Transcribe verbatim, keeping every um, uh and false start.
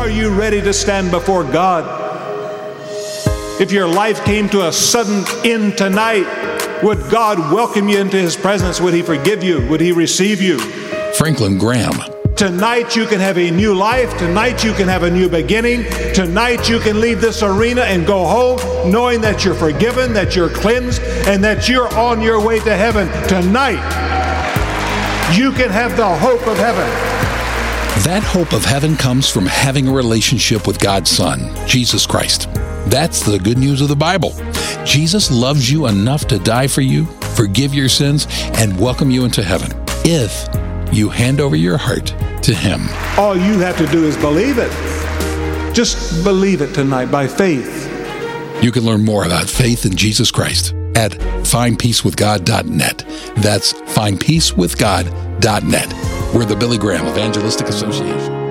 Are you ready to stand before God? If your life came to a sudden end tonight, would God welcome you into His presence? Would He forgive you? Would He receive you? Franklin Graham. Tonight you can have a new life. Tonight you can have a new beginning. Tonight you can leave this arena and go home knowing that you're forgiven, that you're cleansed, and that you're on your way to heaven. Tonight you can have the hope of heaven. That hope of heaven comes from having a relationship with God's Son, Jesus Christ. That's the good news of the Bible. Jesus loves you enough to die for you, forgive your sins, and welcome you into heaven if you hand over your heart to Him. All you have to do is believe it. Just believe it tonight by faith. You can learn more about faith in Jesus Christ at find peace with god dot net. That's find peace with god dot net. We're the Billy Graham Evangelistic Association.